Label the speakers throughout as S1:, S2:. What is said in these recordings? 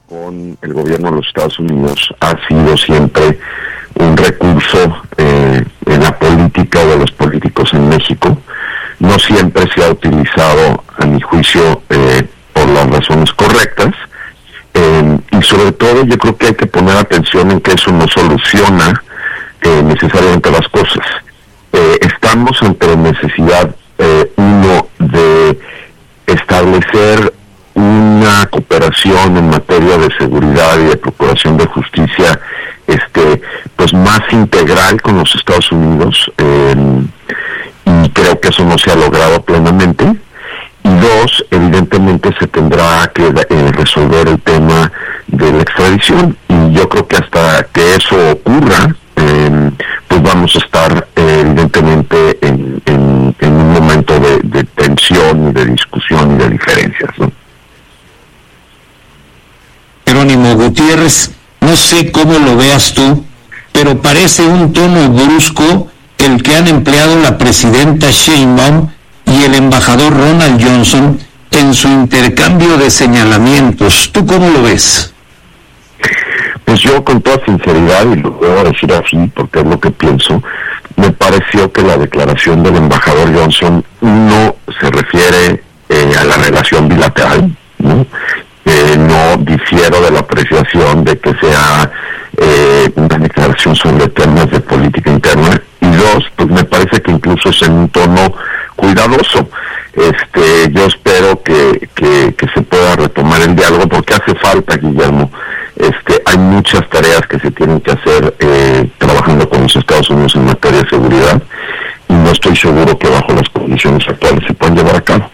S1: con el gobierno de los Estados Unidos ha sido siempre un recurso en la política de los políticos en México. No siempre se ha utilizado, a mi juicio, por las razones correctas, y sobre todo yo creo que hay que poner atención en que eso no soluciona necesariamente las cosas. Estamos ante la necesidad, uno, de establecer una cooperación en materia de seguridad y de procuración de justicia pues más integral con los Estados Unidos, y creo que eso no se ha logrado plenamente. Y dos, evidentemente se tendrá que resolver el tema de la extradición, y yo creo que hasta que eso ocurra, pues vamos a estar evidentemente en un momento de tensión y de discusión y de diferencias, ¿no?
S2: Jerónimo Gutiérrez, no sé cómo lo veas tú, pero parece un tono brusco el que han empleado la presidenta Sheinbaum y el embajador Ronald Johnson en su intercambio de señalamientos. ¿Tú cómo lo ves?
S1: Pues yo, con toda sinceridad, y lo voy a decir así porque es lo que pienso, me pareció que la declaración del embajador Johnson no se refiere a la relación bilateral, ¿no? No difiero de la apreciación de que sea una declaración sobre temas de política interna, y dos, pues me parece que incluso es en un tono cuidadoso. Yo espero que se pueda retomar el diálogo, porque hace falta, Guillermo. Hay muchas tareas que se tienen que hacer trabajando con los Estados Unidos en materia de seguridad, y no estoy seguro que bajo las condiciones actuales se puedan llevar a cabo.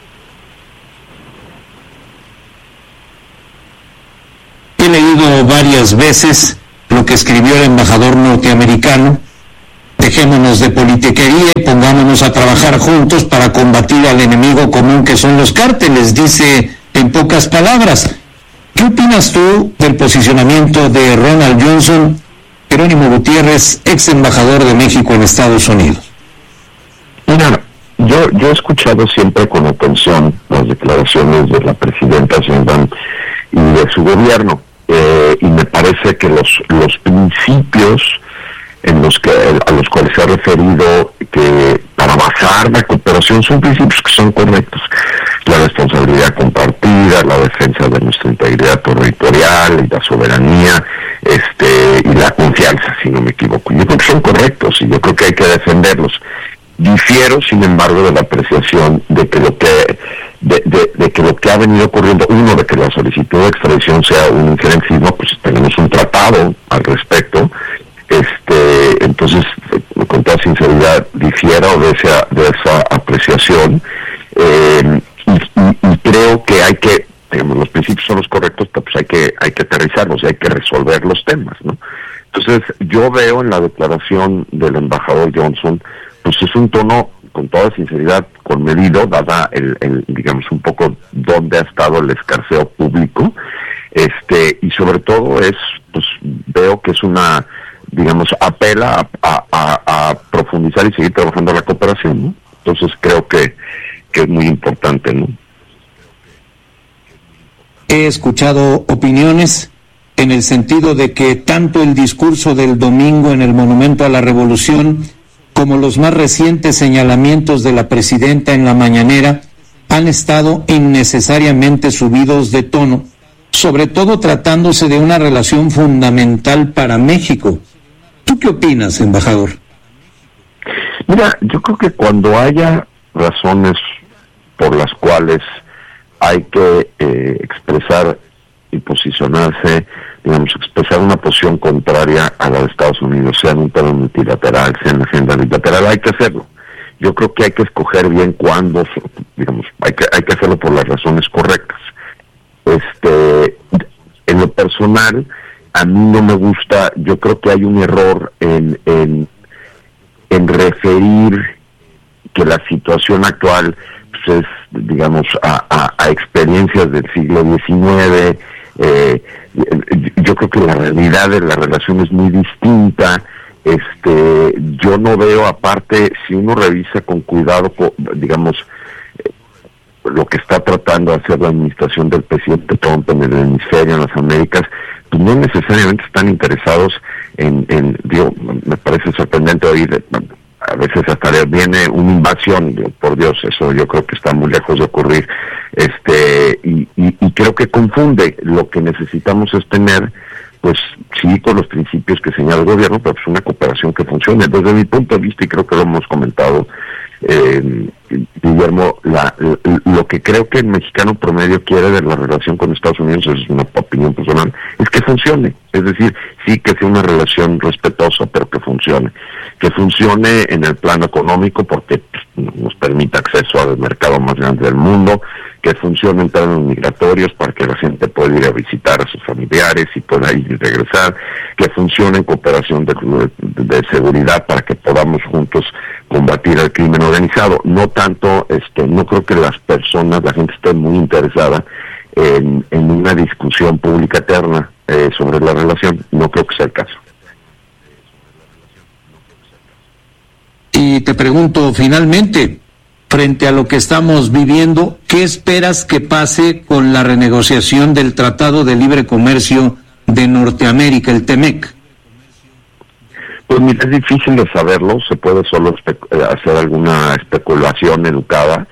S2: He leído varias veces lo que escribió el embajador norteamericano: dejémonos de politiquería y pongámonos a trabajar juntos para combatir al enemigo común que son los cárteles, dice en pocas palabras. ¿Qué opinas tú del posicionamiento de Ronald Johnson, Jerónimo Gutiérrez, ex embajador de México en Estados Unidos?
S1: Mira, yo he escuchado siempre con atención las declaraciones de la presidenta Sheinbaum y de su gobierno, y me parece que los principios a los cuales se ha referido, que para basar la cooperación, son principios que son correctos: la responsabilidad compartida, la defensa de nuestra integridad territorial y la soberanía, y la confianza, si no me equivoco. Yo creo que son correctos y yo creo que hay que defenderlos. Difiero, sin embargo, de la apreciación de que lo que ha venido ocurriendo, uno, de que la solicitud de extradición sea un injerencismo, pues tenemos un tratado al respecto. Entonces, con toda sinceridad, difiero de esa apreciación, y creo que hay que, digamos, los principios son los correctos, pero pues hay que aterrizarlos y hay que resolver los temas, ¿no? Entonces, yo veo en la declaración del embajador Johnson, pues es un tono, con toda sinceridad, conmedido, dada digamos, un poco dónde ha estado el escarceo público, y sobre todo pues veo que es una, digamos, apela a profundizar y seguir trabajando la cooperación, ¿no? Entonces creo que es muy importante, ¿no?
S2: He escuchado opiniones en el sentido de que tanto el discurso del domingo en el Monumento a la Revolución como los más recientes señalamientos de la presidenta en la mañanera han estado innecesariamente subidos de tono, sobre todo tratándose de una relación fundamental para México. ¿Tú qué opinas, embajador?
S1: Mira, yo creo que cuando haya razones por las cuales hay que expresar y posicionarse, digamos, expresar una posición contraria a la de Estados Unidos, sea en un tema multilateral, sea en la agenda bilateral, hay que hacerlo. Yo creo que hay que escoger bien cuándo, digamos, hay que hacerlo por las razones correctas. En lo personal, a mí no me gusta, yo creo que hay un error en referir que la situación actual, pues, es, digamos, a experiencias del siglo XIX. Yo creo que la realidad de la relación es muy distinta. Yo no veo, aparte, si uno revisa con cuidado, digamos, lo que está tratando de hacer la administración del presidente Trump en el hemisferio, en las Américas, pues no necesariamente están interesados digo, me parece sorprendente oír, a veces hasta viene una invasión, por Dios, eso yo creo que está muy lejos de ocurrir, y creo que confunde. Lo que necesitamos es tener, pues sí, con los principios que señala el gobierno, pero pues una cooperación que funcione. Desde mi punto de vista, y creo que lo hemos comentado, Guillermo, lo que creo que el mexicano promedio quiere de la relación con Estados Unidos, es una opinión personal, es que funcione. Es decir, sí, que sea una relación respetuosa, pero que funcione en el plano económico, porque nos permite acceso al mercado más grande del mundo, que funcione en términos migratorios para que la gente pueda ir a visitar a sus familiares y pueda ir y regresar, que funcione en cooperación de seguridad para que podamos juntos combatir el crimen organizado. No tanto, no creo que la gente esté muy interesada en una discusión pública eterna sobre la relación. No creo que sea el caso.
S2: Y te pregunto finalmente, frente a lo que estamos viviendo, ¿qué esperas que pase con la renegociación del Tratado de Libre Comercio de Norteamérica, el TEMEC?
S1: Pues mira, es difícil de saberlo, se puede solo hacer alguna especulación educada.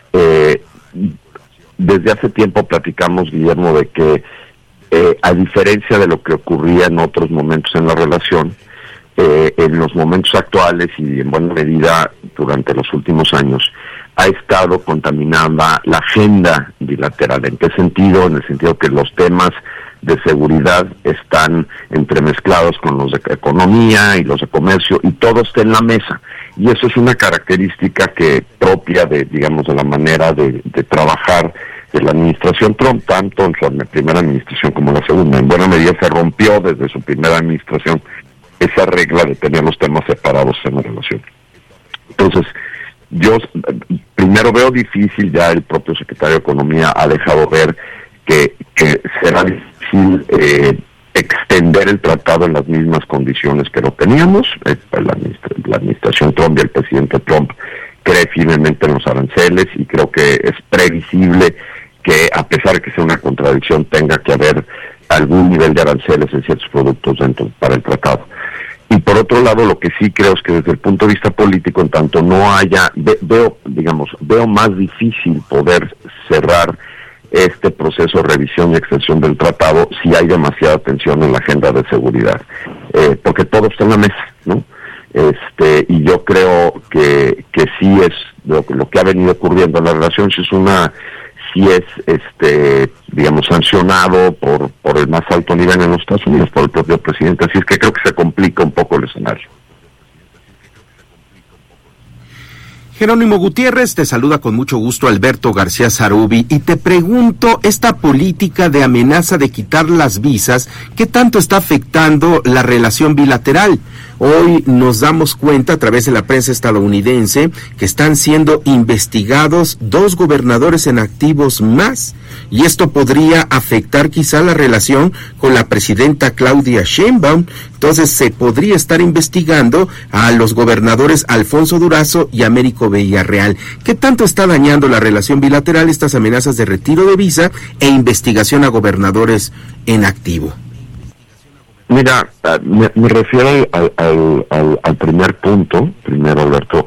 S1: Desde hace tiempo platicamos, Guillermo, de que a diferencia de lo que ocurría en otros momentos en la relación, en los momentos actuales y en buena medida durante los últimos años, ha estado contaminada la agenda bilateral. ¿En qué sentido? En el sentido que los temas de seguridad están entremezclados con los de economía y los de comercio, y todo está en la mesa. Y eso es una característica que propia de la manera de trabajar de la administración Trump, tanto en su primera administración como en la segunda. En buena medida se rompió desde su primera administración esa regla de tener los temas separados en la relación. Entonces, yo primero veo difícil, ya el propio secretario de Economía ha dejado ver que será difícil extender el tratado en las mismas condiciones que lo teníamos. La administración Trump y el presidente Trump cree firmemente en los aranceles, y creo que es previsible que, a pesar de que sea una contradicción, tenga que haber algún nivel de aranceles en ciertos productos para el tratado. Y por otro lado, lo que sí creo es que desde el punto de vista político, en tanto no haya, veo más difícil poder cerrar este proceso de revisión y extensión del tratado si hay demasiada tensión en la agenda de seguridad, porque todo está en la mesa, ¿no? Y yo creo que sí es lo que ha venido ocurriendo en la relación, sí es sancionado por el más alto nivel en los Estados Unidos, por el propio presidente. Así es que creo que se complica un poco el escenario.
S3: Jerónimo Gutiérrez, te saluda con mucho gusto Alberto García Zarubi, y te pregunto, esta política de amenaza de quitar las visas, ¿qué tanto está afectando la relación bilateral? Hoy nos damos cuenta a través de la prensa estadounidense que están siendo investigados 2 gobernadores en activos más, y esto podría afectar quizá la relación con la presidenta Claudia Sheinbaum. Entonces se podría estar investigando a los gobernadores Alfonso Durazo y Américo Villarreal. ¿Qué tanto está dañando la relación bilateral estas amenazas de retiro de visa e investigación a gobernadores en activo?
S1: Mira, me refiero al primer punto, primero, Alberto,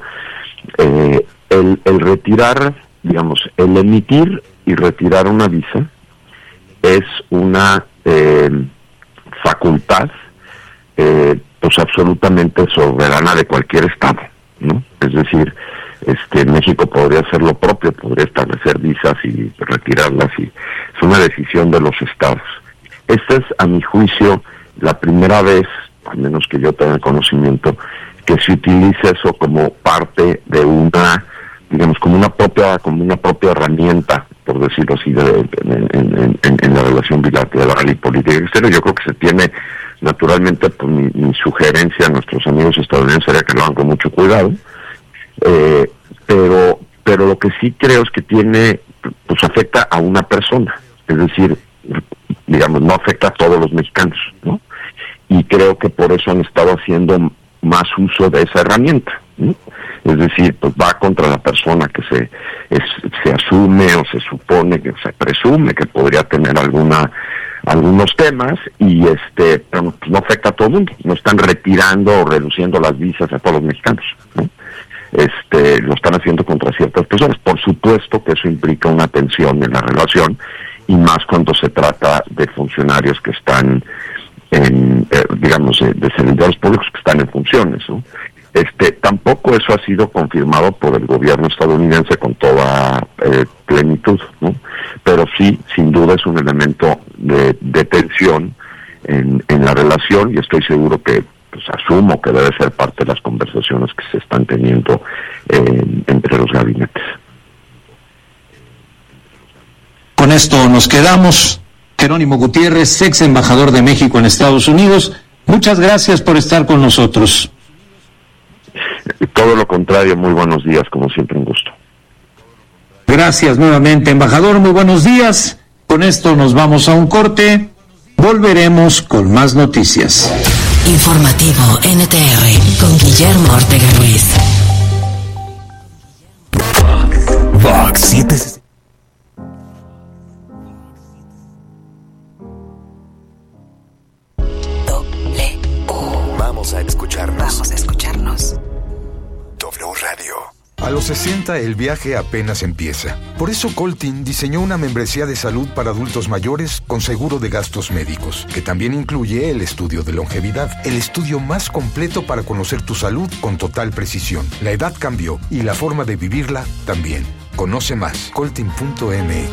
S1: el retirar, el emitir y retirar una visa es una facultad pues absolutamente soberana de cualquier estado, ¿no? Es decir, México podría hacer lo propio, podría establecer visas y retirarlas, y es una decisión de los estados. Esta es, a mi juicio, la primera vez, al menos que yo tenga conocimiento, que se utiliza eso como parte de una, como una propia herramienta, por decirlo así, en la relación bilateral y política exterior. Yo creo que se tiene, naturalmente, pues, mi sugerencia a nuestros amigos estadounidenses sería que lo hagan con mucho cuidado, pero lo que sí creo es que pues afecta a una persona, es decir, no afecta a todos los mexicanos, ¿no? Y creo que por eso han estado haciendo más uso de esa herramienta, ¿no? Es decir, pues va contra la persona que se asume o se supone, que se presume que podría tener algunos temas, y pero pues no afecta a todo el mundo. No están retirando o reduciendo las visas a todos los mexicanos, ¿no? Lo están haciendo contra ciertas personas. Por supuesto que eso implica una tensión en la relación, y más cuando se trata de funcionarios que están de servidores públicos que están en funciones, ¿no? Tampoco eso ha sido confirmado por el gobierno estadounidense con toda plenitud, ¿no? Pero sí, sin duda es un elemento de tensión en la relación, y estoy seguro que, pues asumo que debe ser parte de las conversaciones que se están teniendo entre los gabinetes.
S2: Con esto nos quedamos. Jerónimo Gutiérrez, ex embajador de México en Estados Unidos, muchas gracias por estar con nosotros.
S1: Todo lo contrario, muy buenos días, como siempre, un gusto.
S2: Gracias nuevamente, embajador, muy buenos días. Con esto nos vamos a un corte, volveremos con más noticias.
S4: Informativo NTR con Guillermo Ortega Ruiz.
S5: Vox 7. Vamos a escucharnos. W Radio.
S6: A los 60 el viaje apenas empieza. Por eso Coltin diseñó una membresía de salud para adultos mayores con seguro de gastos médicos, que también incluye el estudio de longevidad, el estudio más completo para conocer tu salud con total precisión. La edad cambió y la forma de vivirla también. Conoce más, coltin.mx.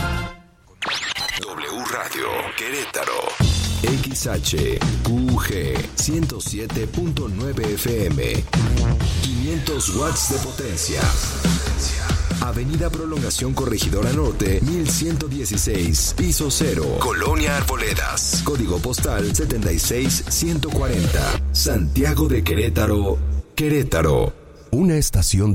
S5: W Radio, Querétaro. XHQG 107.9 FM. 500 watts de potencia. Avenida Prolongación Corregidora Norte, 1116, piso 0, Colonia Arboledas. Código postal 76140. Santiago de Querétaro, Querétaro. Una estación